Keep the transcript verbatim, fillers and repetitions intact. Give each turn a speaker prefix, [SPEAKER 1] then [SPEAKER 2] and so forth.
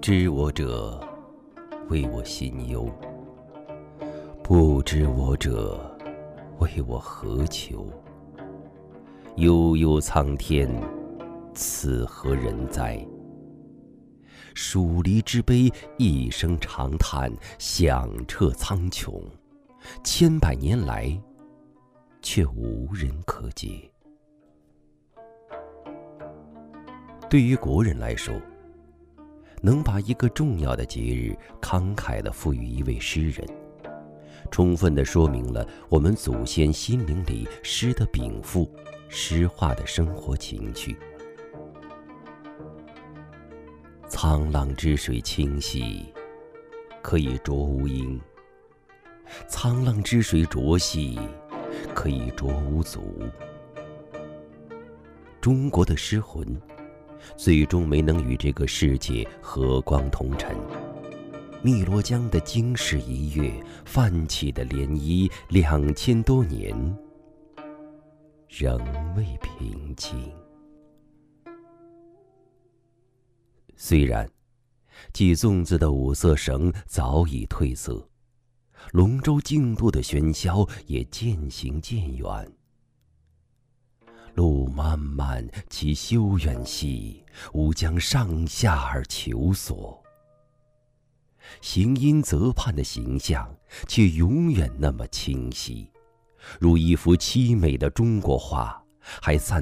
[SPEAKER 1] 知我者，谓我心忧；不知我者，谓我何求？悠悠苍天，此何人哉？蜀离之悲，一声长叹，响彻苍穹。千百年来，却无人可解。对于国人来说，能把一个重要的节日慷慨地赋予一位诗人，充分地说明了我们祖先心灵里诗的禀赋、诗化的生活情趣。沧浪之水清兮，可以濯吾缨；沧浪之水浊兮，可以濯吾足。中国的诗魂最终没能与这个世界和光同尘。汨罗江的惊世一跃，泛起的涟漪，两千多年仍未平静。虽然系粽子的五色绳早已褪色，龙舟竞渡的喧嚣也渐行渐远。路漫漫其修远兮，吾将上下而求索。行阴则盼的形象却永远那么清晰，如一幅凄美的中国画，还散